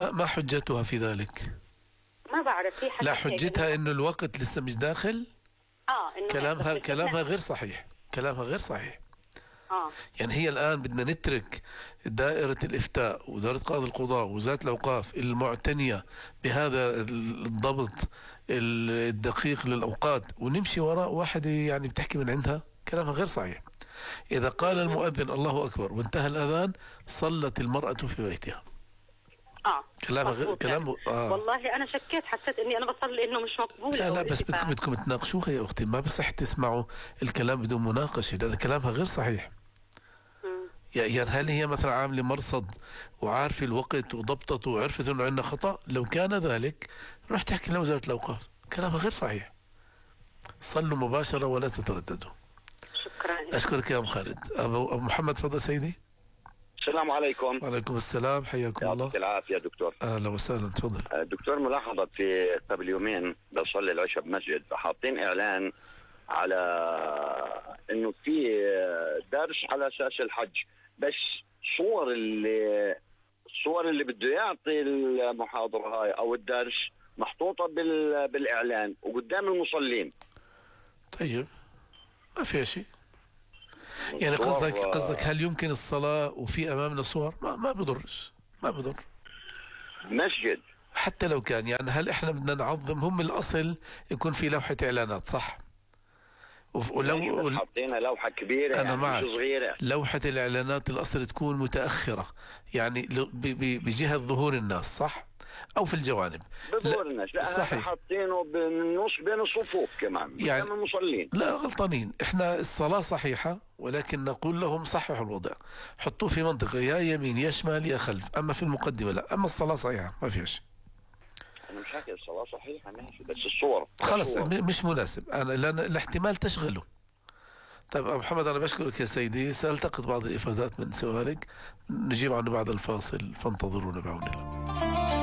ما حجتها في ذلك؟ ما بعرف، في لا، حجتها انه الوقت لسه مش داخل. إنه كلامها غير صحيح، كلامها غير صحيح. اه يعني هي الآن بدنا نترك دائرة الإفتاء ودائرة قاضي القضاء ووزارة الأوقاف المعتنية بهذا الضبط الدقيق للأوقات ونمشي وراء واحد يعني بتحكي من عندها. كلامها غير صحيح. إذا قال المؤذن الله أكبر وانتهى الأذان صلت المرأة في بيتها. كلامها غير والله أنا شكيت، حسيت إني أنا بصلي إنه مش مقبول. لا بس بدكم تناقشوها يا أختي، ما بصح تسمعوا الكلام بدون مناقشة، لأن كلامها غير صحيح. يعني هل هي مثلا عاملة مرصد وعارفة الوقت وضبطته وعرفت انه عندنا خطأ؟ لو كان ذلك روح تحكي لوزارة الأوقاف. كلامها غير صحيح. صلوا مباشرة ولا تترددوا. شكرا. أشكرك يا أم خالد. أبو محمد تفضل سيدي. السلام عليكم. وعليكم السلام، حياكم الله. يعطيك العافية دكتور. أهلا وسهلا، تفضل. دكتور، ملاحظة في قبل يومين بصلي العشاء بمسجد، فحاطين إعلان على إنه في درس على أساس الحج، بس الصور اللي بده يعطي المحاضرة هاي أو الدرس محطوطة بالإعلان وقدام المصلين. طيب ما في شيء. يعني قصدك هل يمكن الصلاة وفي أمامنا صور؟ ما بضرش، ما بضر. مسجد حتى لو كان، يعني هل إحنا بدنا نعظم؟ هم الأصل يكون في لوحة إعلانات، صح؟ ولو حطينا لوحة كبيرة أنا يعني معك. مش صغيرة. لوحة الإعلانات الأصل تكون متأخرة، يعني بجهة ظهور الناس، صح؟ أو في الجوانب بظهور الناس. لا، صحيح. حاطينه بالنص بين الصفوف كمان يعني قدام المصلين. لا، غلطانين. إحنا الصلاة صحيحة، ولكن نقول لهم صححوا الوضع، حطوه في منطقة يا يمين يا شمال يا خلف، أما في المقدمة لا. أما الصلاة صحيحة ما فيها شيء. أنا مش حاكي الصلاة صحيحة ماشي، بس الصور خلص مش مناسب، أنا لأن الاحتمال تشغله. طيب أبو محمد، أنا بشكرك يا سيدي، سألتقط بعض الإفادات من سؤالك، نجيب عنه بعد الفاصل، فانتظرونا بعون الله.